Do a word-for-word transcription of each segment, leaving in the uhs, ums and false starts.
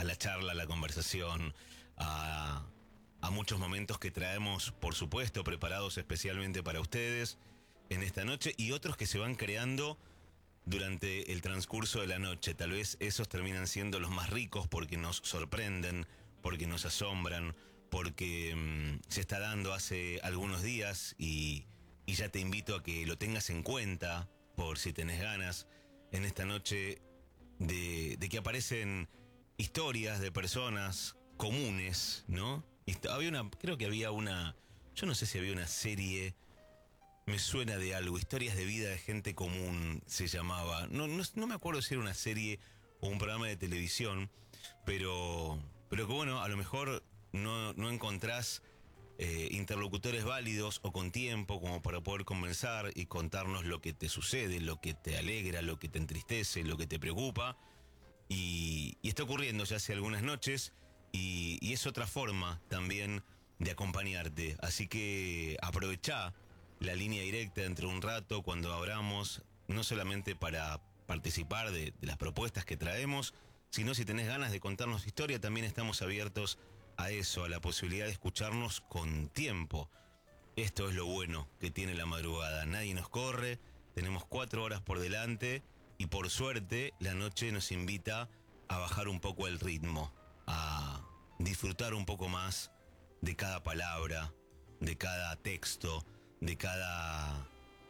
a la charla, a la conversación, a, a muchos momentos que traemos, por supuesto, preparados especialmente para ustedes en esta noche, y otros que se van creando durante el transcurso de la noche. Tal vez esos terminan siendo los más ricos porque nos sorprenden, porque nos asombran, porque mmm, se está dando hace algunos días y, y ya te invito a que lo tengas en cuenta por si tenés ganas en esta noche de, de que aparecen historias de personas comunes, ¿no? Había una, creo que había una, yo no sé si había una serie, me suena de algo, Historias de vida de gente común se llamaba. No, no, no me acuerdo si era una serie o un programa de televisión, pero, pero que bueno, a lo mejor no, no encontrás eh, interlocutores válidos o con tiempo como para poder conversar y contarnos lo que te sucede, lo que te alegra, lo que te entristece, lo que te preocupa. Y, y está ocurriendo ya hace algunas noches y, y es otra forma también de acompañarte. Así que aprovechá la línea directa dentro de un rato cuando abramos, no solamente para participar de, de las propuestas que traemos, sino si tenés ganas de contarnos historia, también estamos abiertos a eso, a la posibilidad de escucharnos con tiempo. Esto es lo bueno que tiene la madrugada, nadie nos corre, tenemos cuatro horas por delante y por suerte la noche nos invita a bajar un poco el ritmo, a disfrutar un poco más de cada palabra, de cada texto, de cada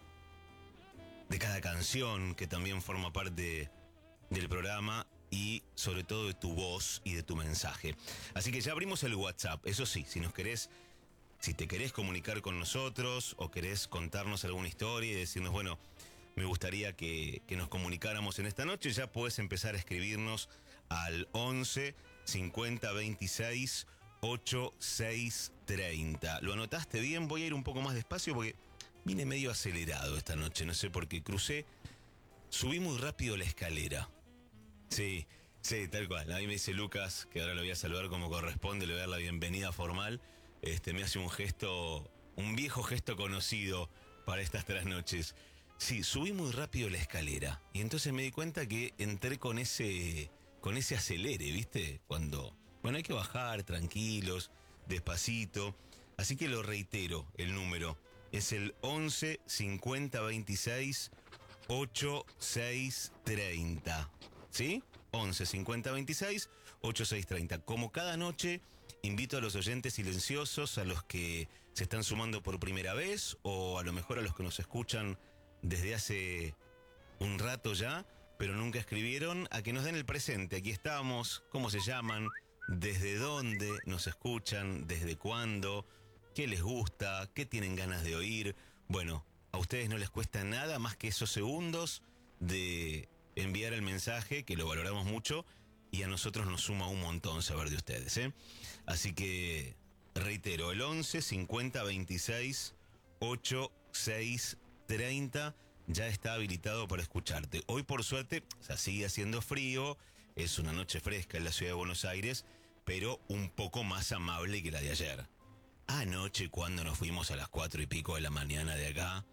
de cada canción que también forma parte del programa y sobre todo de tu voz y de tu mensaje. Así que ya abrimos el WhatsApp. Eso sí, si nos querés, si te querés comunicar con nosotros o querés contarnos alguna historia y decirnos, bueno, me gustaría que, que nos comunicáramos en esta noche, ya podés empezar a escribirnos al once cincuenta veintiséis ochenta y seis treinta. ¿Lo anotaste bien? Voy a ir un poco más despacio porque vine medio acelerado esta noche, no sé por qué. Crucé, subí muy rápido la escalera. Sí, sí, tal cual. A mí me dice Lucas, que ahora lo voy a saludar como corresponde, le voy a dar la bienvenida formal. Este, me hace un gesto, un viejo gesto conocido para estas trasnoches. Sí, subí muy rápido la escalera y entonces me di cuenta que entré con ese, con ese acelere, ¿viste? Cuando, bueno, hay que bajar tranquilos, despacito. Así que lo reitero, el número es el once cincuenta veintiséis ochenta y seis treinta. ¿Sí? once cincuenta veintiséis ochenta y seis treinta. Como cada noche, invito a los oyentes silenciosos, a los que se están sumando por primera vez o a lo mejor a los que nos escuchan desde hace un rato ya, pero nunca escribieron, a que nos den el presente. Aquí estamos, cómo se llaman, desde dónde nos escuchan, desde cuándo, qué les gusta, qué tienen ganas de oír. Bueno, a ustedes no les cuesta nada más que esos segundos de enviar el mensaje, que lo valoramos mucho, y a nosotros nos suma un montón saber de ustedes, ¿eh? Así que, reitero, el once cincuenta veintiséis ochenta y seis treinta ya está habilitado para escucharte. Hoy, por suerte, o sea, sigue haciendo frío, es una noche fresca en la ciudad de Buenos Aires, pero un poco más amable que la de ayer. Anoche, cuando nos fuimos a las cuatro y pico de la mañana de acá,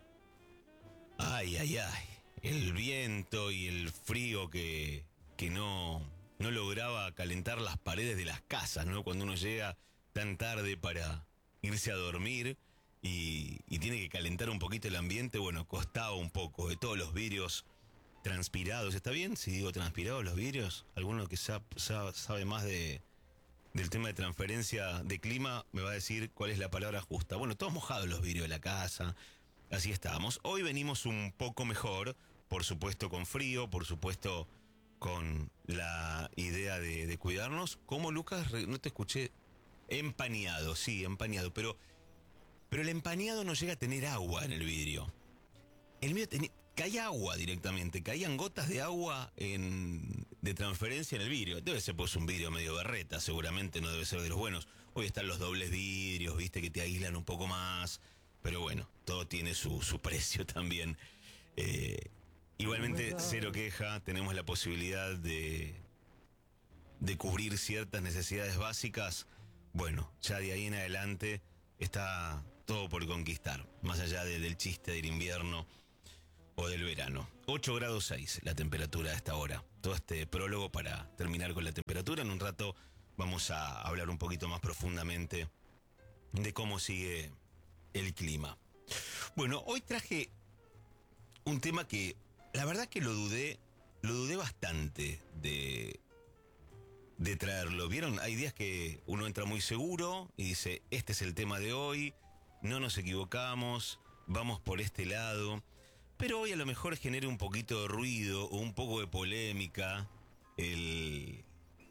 ay, ay, ay, el viento y el frío que, que no, no lograba calentar las paredes de las casas, ¿no? Cuando uno llega tan tarde para irse a dormir y, y tiene que calentar un poquito el ambiente, bueno, costaba un poco, de todos los vidrios transpirados. ¿Está bien si digo transpirados los vidrios? Alguno que sabe, sabe más de... del tema de transferencia de clima me va a decir cuál es la palabra justa. Bueno, todos mojados los vidrios de la casa, así estábamos. Hoy venimos un poco mejor, por supuesto con frío, por supuesto con la idea de, de cuidarnos. ¿Cómo, Lucas? No te escuché. Empañado, sí, empañado, pero, pero el empañado no llega a tener agua en el vidrio. El mío tenía... caía agua directamente, caían gotas de agua en, de transferencia en el vidrio. Debe ser pues un vidrio medio berreta, seguramente no debe ser de los buenos. Hoy están los dobles vidrios, viste, que te aíslan un poco más. Pero bueno, todo tiene su, su precio también. Eh, igualmente, cero queja, tenemos la posibilidad de, de cubrir ciertas necesidades básicas. Bueno, ya de ahí en adelante está todo por conquistar, más allá de, del chiste del invierno. o del verano. ocho grados seis la temperatura a esta hora. Todo este prólogo para terminar con la temperatura. En un rato vamos a hablar un poquito más profundamente de cómo sigue el clima. Bueno, hoy traje un tema que la verdad que lo dudé, lo dudé bastante de, de traerlo. ¿Vieron? Hay días que uno entra muy seguro y dice, este es el tema de hoy, no nos equivocamos, vamos por este lado. Pero hoy a lo mejor genere un poquito de ruido o un poco de polémica el,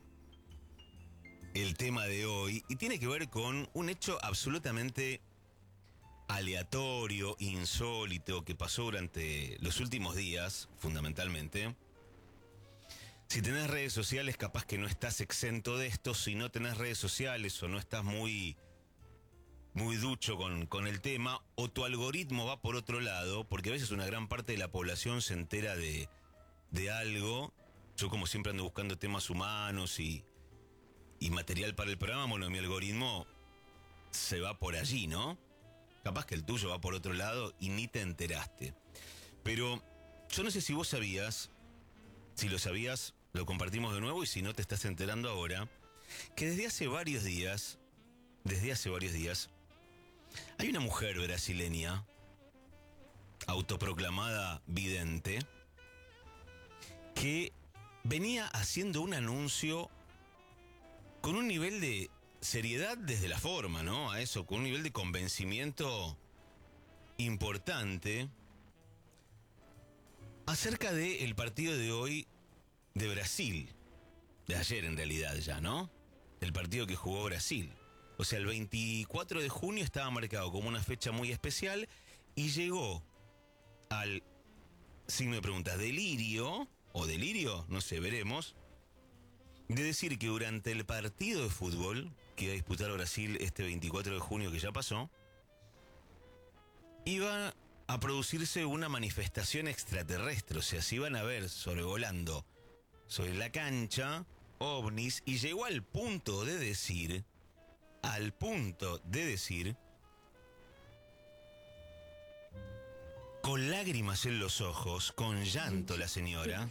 el tema de hoy. Y tiene que ver con un hecho absolutamente aleatorio, insólito, que pasó durante los últimos días, fundamentalmente. Si tenés redes sociales, capaz que no estás exento de esto. Si no tenés redes sociales o no estás muy... muy ducho con, con el tema, o tu algoritmo va por otro lado, porque a veces una gran parte de la población se entera de, de algo. Yo como siempre ando buscando temas humanos y, y material para el programa, bueno, mi algoritmo se va por allí, ¿no? Capaz que el tuyo va por otro lado y ni te enteraste. Pero yo no sé si vos sabías, si lo sabías, lo compartimos de nuevo, y si no te estás enterando ahora, que desde hace varios días, desde hace varios días, hay una mujer brasileña, autoproclamada vidente, que venía haciendo un anuncio con un nivel de seriedad desde la forma, ¿no? A eso, con un nivel de convencimiento importante acerca del partido de hoy de Brasil, de ayer en realidad ya, ¿no? El partido que jugó Brasil. O sea, el veinticuatro de junio estaba marcado como una fecha muy especial y llegó al signo de pregunta delirio, o delirio, no sé, veremos, de decir que durante el partido de fútbol que iba a disputar Brasil este veinticuatro de junio que ya pasó, iba a producirse una manifestación extraterrestre. O sea, se iban a ver sobrevolando sobre la cancha ovnis, y llegó al punto de decir... al punto de decir, con lágrimas en los ojos, con llanto, la señora.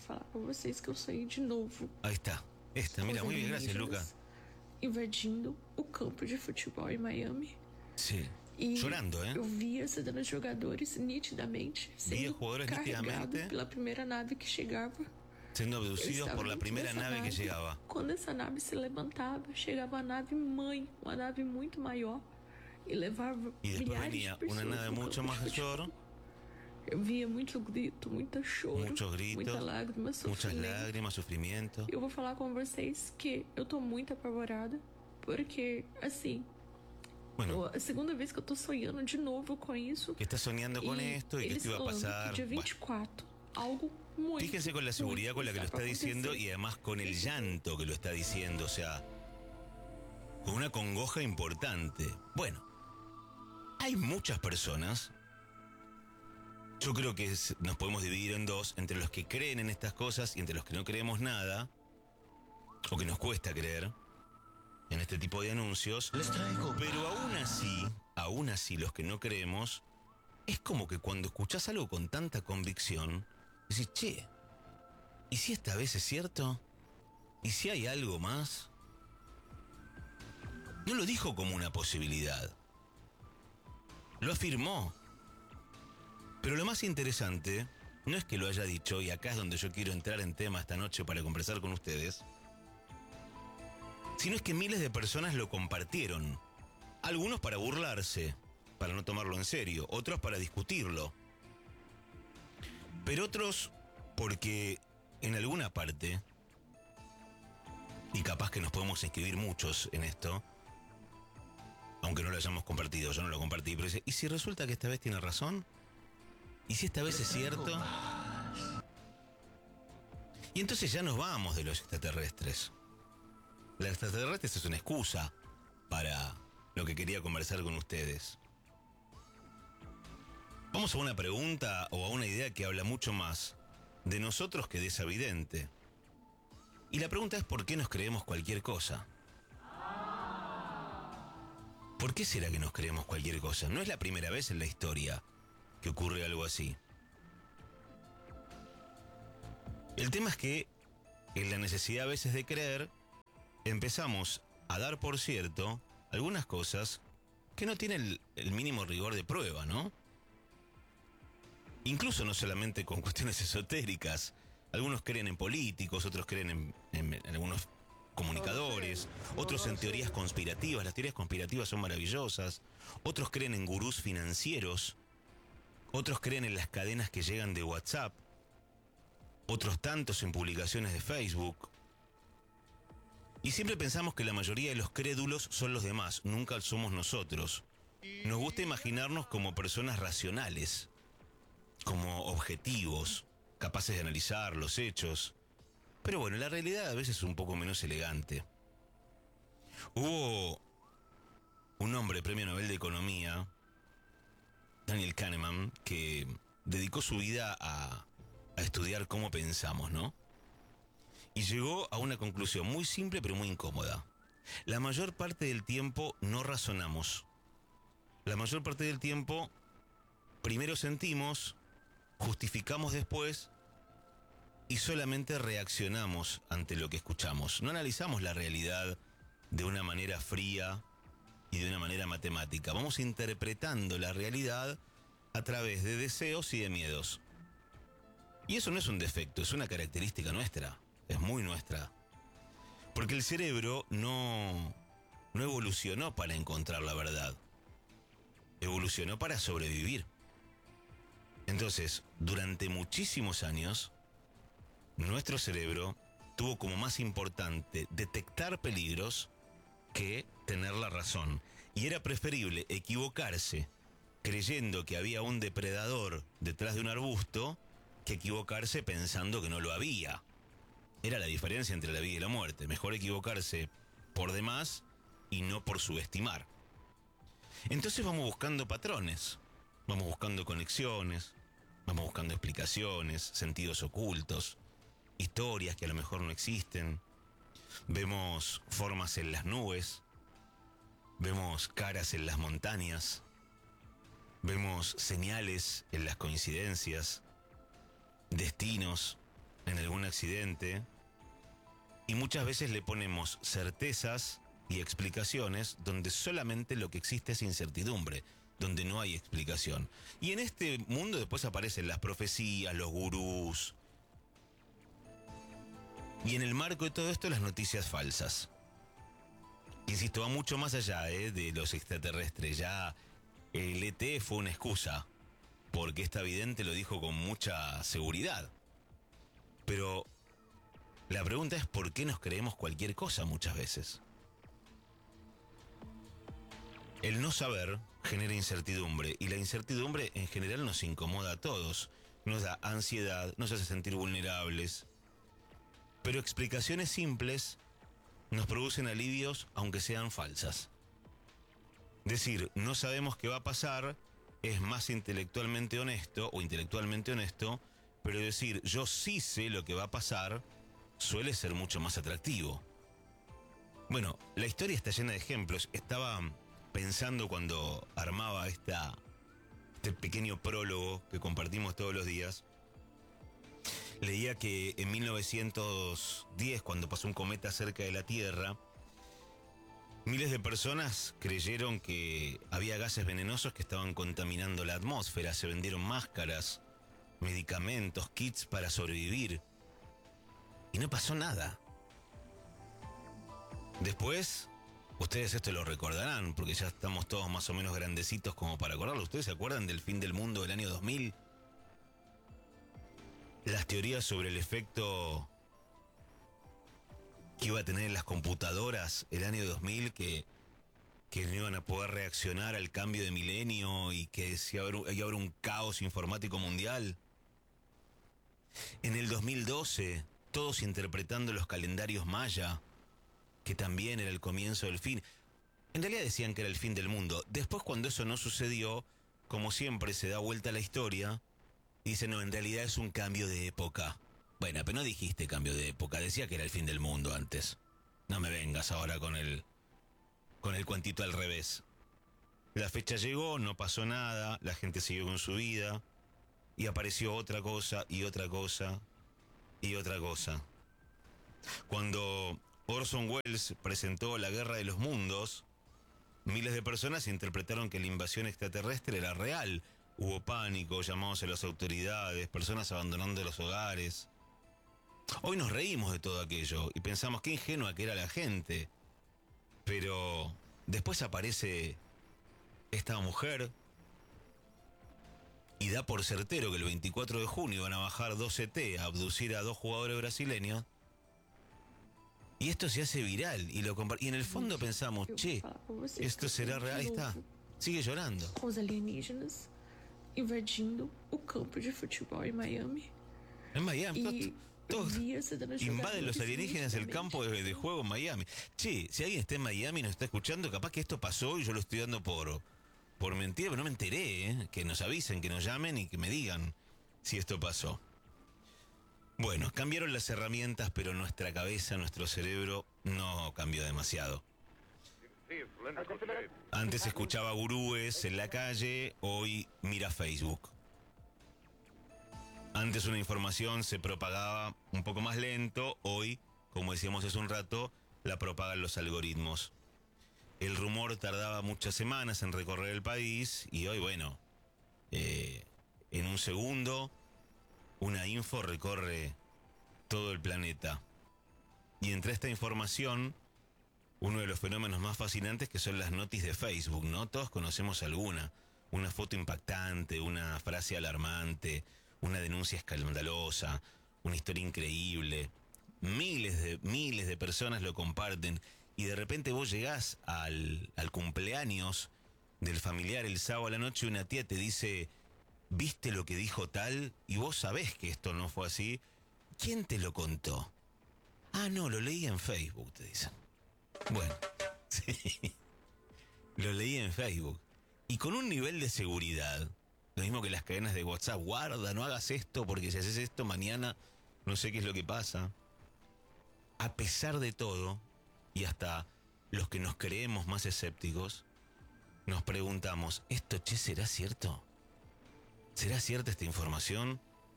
Ahí está, esta, mira, muy bien, gracias, Luca. Invadindo o campo de futebol em Miami. Sí, E llorando, ¿eh? Eu via sedando jogadores nitidamente sendo jugadores carregados nítidamente pela primeira nave que chegava. Siendo abducidos por la primera nave, nave que llegaba. Quando essa nave se levantava, chegava a nave mãe, uma nave muito maior, e levava y después venía de una nave mucho mayor. Eu via muito grito, muita choro, muchos gritos, muita lágrima, muchas lágrimas, sufrimiento. Eu vou falar com vocês que eu tô muito apavorada, porque, assim, bueno, a segunda vez que eu tô sonhando de novo com isso. Que estás soñando con esto y que esto iba a pasar. Dia veinticuatro, bueno. Algo muy, fíjense con la seguridad con la que lo está diciendo, y además con el llanto que lo está diciendo, o sea, con una congoja importante. Bueno, hay muchas personas, yo creo que es, nos podemos dividir en dos, entre los que creen en estas cosas y entre los que no creemos nada, o que nos cuesta creer en este tipo de anuncios. Pero aún así, aún así los que no creemos, es como que cuando escuchás algo con tanta convicción, decís, che, ¿y si esta vez es cierto? ¿Y si hay algo más? No lo dijo como una posibilidad, lo afirmó. Pero lo más interesante no es que lo haya dicho, y acá es donde yo quiero entrar en tema esta noche para conversar con ustedes, sino es que miles de personas lo compartieron. Algunos para burlarse, para no tomarlo en serio, otros para discutirlo. Pero otros porque en alguna parte, y capaz que nos podemos inscribir muchos en esto, aunque no lo hayamos compartido, yo no lo compartí, pero dice, ¿y si resulta que esta vez tiene razón? ¿Y si esta vez es cierto? Y entonces ya nos vamos de los extraterrestres. Los extraterrestres es una excusa para lo que quería conversar con ustedes. Vamos a una pregunta o a una idea que habla mucho más de nosotros que de esa vidente. Y la pregunta es, ¿por qué nos creemos cualquier cosa? ¿Por qué será que nos creemos cualquier cosa? No es la primera vez en la historia que ocurre algo así. El tema es que en la necesidad a veces de creer, empezamos a dar por cierto algunas cosas que no tienen el, el mínimo rigor de prueba, ¿no? Incluso no solamente con cuestiones esotéricas. Algunos creen en políticos, otros creen en, en, en algunos comunicadores, otros en teorías conspirativas. Las teorías conspirativas son maravillosas. Otros creen en gurús financieros. Otros creen en las cadenas que llegan de WhatsApp. Otros tantos en publicaciones de Facebook. Y siempre pensamos que la mayoría de los crédulos son los demás, nunca somos nosotros. Nos gusta imaginarnos como personas racionales, como objetivos, capaces de analizar los hechos. Pero bueno, la realidad a veces es un poco menos elegante. Hubo un hombre, premio Nobel de Economía, Daniel Kahneman, que dedicó su vida a, a estudiar cómo pensamos, ¿no? Y llegó a una conclusión muy simple pero muy incómoda. La mayor parte del tiempo no razonamos. La mayor parte del tiempo primero sentimos, justificamos después y solamente reaccionamos ante lo que escuchamos. No analizamos la realidad de una manera fría y de una manera matemática. Vamos interpretando la realidad a través de deseos y de miedos. Y eso no es un defecto, es una característica nuestra. Es muy nuestra. Porque el cerebro no, no evolucionó para encontrar la verdad. Evolucionó para sobrevivir. Entonces, durante muchísimos años, nuestro cerebro tuvo como más importante detectar peligros que tener la razón. Y era preferible equivocarse creyendo que había un depredador detrás de un arbusto que equivocarse pensando que no lo había. Era la diferencia entre la vida y la muerte. Mejor equivocarse por demás y no por subestimar. Entonces vamos buscando patrones, vamos buscando conexiones, vamos buscando explicaciones, sentidos ocultos, historias que a lo mejor no existen. Vemos formas en las nubes, vemos caras en las montañas, vemos señales en las coincidencias, destinos en algún accidente, y muchas veces le ponemos certezas y explicaciones donde solamente lo que existe es incertidumbre, donde no hay explicación. Y en este mundo después aparecen las profecías, los gurús, y en el marco de todo esto las noticias falsas. Insisto, va mucho más allá eh, de los extraterrestres. Ya el E T fue una excusa, porque esta vidente lo dijo con mucha seguridad. Pero la pregunta es ¿por qué nos creemos cualquier cosa muchas veces? El no saber genera incertidumbre, y la incertidumbre en general nos incomoda a todos. Nos da ansiedad, nos hace sentir vulnerables. Pero explicaciones simples nos producen alivios aunque sean falsas. Decir no sabemos qué va a pasar es más intelectualmente honesto o intelectualmente honesto, pero decir yo sí sé lo que va a pasar suele ser mucho más atractivo. Bueno, la historia está llena de ejemplos. Estaba pensando cuando armaba esta, este pequeño prólogo que compartimos todos los días. Leía que en mil novecientos diez, cuando pasó un cometa cerca de la Tierra, miles de personas creyeron que había gases venenosos que estaban contaminando la atmósfera. Se vendieron máscaras, medicamentos, kits para sobrevivir. Y no pasó nada. Después, ustedes esto lo recordarán, porque ya estamos todos más o menos grandecitos como para acordarlo. ¿Ustedes se acuerdan del fin del mundo del año dos mil? Las teorías sobre el efecto que iba a tener en las computadoras el año dos mil, que, que no iban a poder reaccionar al cambio de milenio y que iba a haber, iba a haber un caos informático mundial. En el dos mil doce, todos interpretando los calendarios maya, que también era el comienzo del fin. En realidad decían que era el fin del mundo. Después, cuando eso no sucedió, como siempre se da vuelta a la historia, dice, no, en realidad es un cambio de época. Bueno, pero no dijiste cambio de época, decía que era el fin del mundo antes. No me vengas ahora con el, con el cuentito al revés. La fecha llegó, no pasó nada, la gente siguió con su vida, y apareció otra cosa y otra cosa. y otra cosa. Cuando Orson Welles presentó La Guerra de los Mundos, miles de personas interpretaron que la invasión extraterrestre era real. Hubo pánico, llamados a las autoridades, personas abandonando los hogares. Hoy nos reímos de todo aquello y pensamos qué ingenua que era la gente. Pero después aparece esta mujer y da por certero que el veinticuatro de junio van a bajar dos E T a abducir a dos jugadores brasileños. Y esto se hace viral y lo compar- y en el fondo pensamos, che, esto será real. Ahí está, sigue llorando. Com os alienígenas invadindo o campo de futebol em Miami. En Miami, Y todos vi esse dando invaden los jogadores alienígenas el nitidamente. campo de, de juego en Miami. Che, si alguien está en Miami y nos está escuchando, capaz que esto pasó y yo lo estoy dando por, por mentira, pero no me enteré, ¿eh? Que nos avisen, que nos llamen y que me digan si esto pasó. Bueno, cambiaron las herramientas, pero nuestra cabeza, nuestro cerebro no cambió demasiado. Antes escuchaba gurúes en la calle, hoy mira Facebook. Antes una información se propagaba un poco más lento, hoy, como decíamos hace un rato, la propagan los algoritmos. El rumor tardaba muchas semanas en recorrer el país y hoy, bueno, eh, en un segundo, una info recorre todo el planeta. Y entre esta información, uno de los fenómenos más fascinantes que son las noticias de Facebook, ¿no? Todos conocemos alguna. Una foto impactante, una frase alarmante, una denuncia escandalosa, una historia increíble. Miles de, miles de personas lo comparten y de repente vos llegás al, al cumpleaños del familiar el sábado a la noche y una tía te dice, ¿viste lo que dijo tal? Y vos sabés que esto no fue así. ¿Quién te lo contó? Ah, no, lo leí en Facebook, te dicen. Bueno, sí, lo leí en Facebook. Y con un nivel de seguridad, lo mismo que las cadenas de WhatsApp, guarda, no hagas esto, porque si haces esto mañana, no sé qué es lo que pasa. A pesar de todo, y hasta los que nos creemos más escépticos, nos preguntamos, ¿esto, che, será cierto? ¿Será cierta esta información?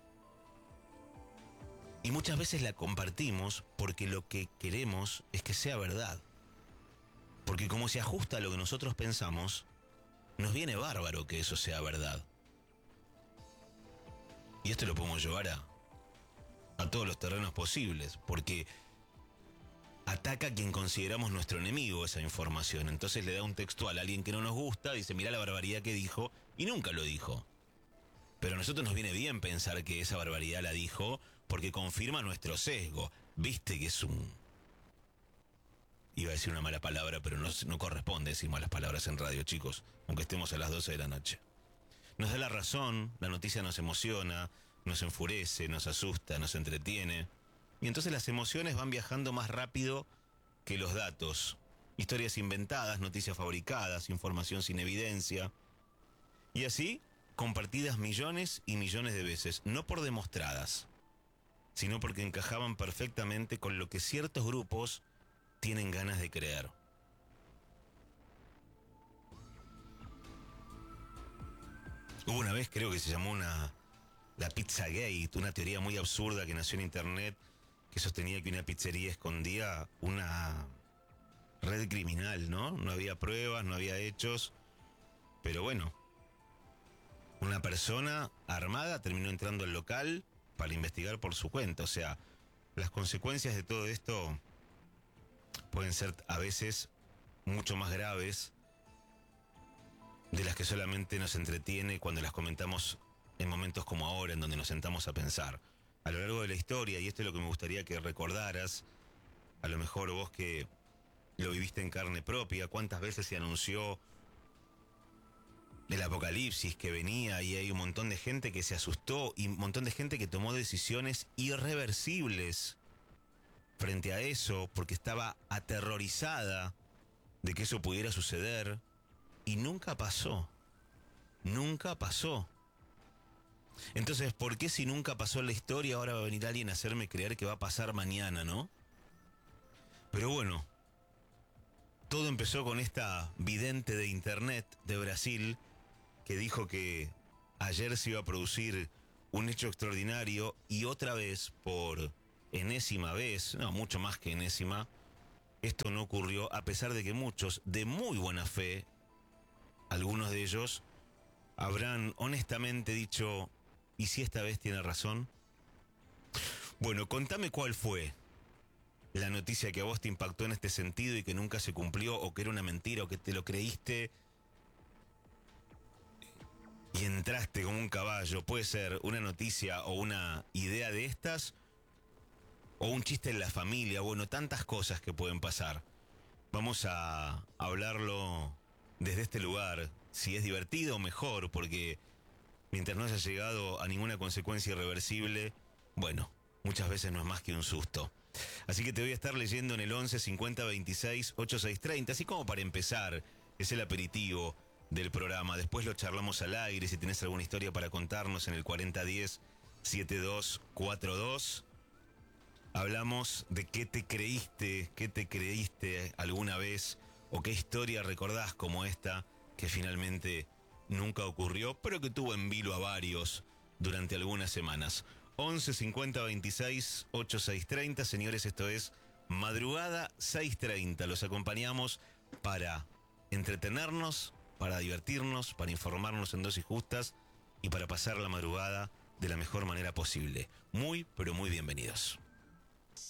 Y muchas veces la compartimos porque lo que queremos es que sea verdad. Porque como se ajusta a lo que nosotros pensamos, nos viene bárbaro que eso sea verdad. Y esto lo podemos llevar a, a todos los terrenos posibles, porque ataca a quien consideramos nuestro enemigo esa información. Entonces le da un textual a alguien que no nos gusta, dice, mirá la barbaridad que dijo, y nunca lo dijo. Pero a nosotros nos viene bien pensar que esa barbaridad la dijo porque confirma nuestro sesgo. Viste que es un... Iba a decir una mala palabra, pero no, no corresponde decir malas palabras en radio, chicos, aunque estemos a las doce de la noche. Nos da la razón, la noticia nos emociona, nos enfurece, nos asusta, nos entretiene. Y entonces las emociones van viajando más rápido que los datos. Historias inventadas, noticias fabricadas, información sin evidencia. Y así, compartidas millones y millones de veces, no por demostradas, sino porque encajaban perfectamente con lo que ciertos grupos tienen ganas de creer. Hubo una vez, creo que se llamó una la Pizzagate, una teoría muy absurda que nació en internet, que sostenía que una pizzería escondía una red criminal, ¿no? No había pruebas, no había hechos, pero bueno, una persona armada terminó entrando al local para investigar por su cuenta. O sea, las consecuencias de todo esto pueden ser a veces mucho más graves de las que solamente nos entretiene cuando las comentamos en momentos como ahora, en donde nos sentamos a pensar. A lo largo de la historia, y esto es lo que me gustaría que recordaras, a lo mejor vos que lo viviste en carne propia, cuántas veces se anunció el apocalipsis que venía y hay un montón de gente que se asustó y un montón de gente que tomó decisiones irreversibles frente a eso porque estaba aterrorizada de que eso pudiera suceder y nunca pasó, nunca pasó. Entonces, ¿por qué si nunca pasó en la historia ahora va a venir alguien a hacerme creer que va a pasar mañana, no? Pero bueno, todo empezó con esta vidente de internet de Brasil que dijo que ayer se iba a producir un hecho extraordinario y otra vez, por enésima vez, no, mucho más que enésima, esto no ocurrió a pesar de que muchos, de muy buena fe, algunos de ellos, habrán honestamente dicho, ¿y si esta vez tiene razón? Bueno, contame cuál fue la noticia que a vos te impactó en este sentido y que nunca se cumplió, o que era una mentira, o que te lo creíste y entraste como un caballo. Puede ser una noticia o una idea de estas, o un chiste en la familia, bueno, tantas cosas que pueden pasar. Vamos a hablarlo desde este lugar. Si es divertido, mejor, porque mientras no haya llegado a ninguna consecuencia irreversible, bueno, muchas veces no es más que un susto. Así que te voy a estar leyendo en el once cincuenta veintiséis ochenta y seis treinta, así como para empezar, es el aperitivo del programa. Después lo charlamos al aire, si tenés alguna historia para contarnos en el cuarenta diez setenta y dos cuarenta y dos. Hablamos de qué te creíste, qué te creíste alguna vez, o qué historia recordás como esta, que finalmente nunca ocurrió, pero que tuvo en vilo a varios durante algunas semanas. once cincuenta veintiséis ochenta y seis treinta, señores, esto es Madrugada seiscientos treinta. Los acompañamos para entretenernos, para divertirnos, para informarnos en dosis justas y para pasar la madrugada de la mejor manera posible. Muy, pero muy bienvenidos.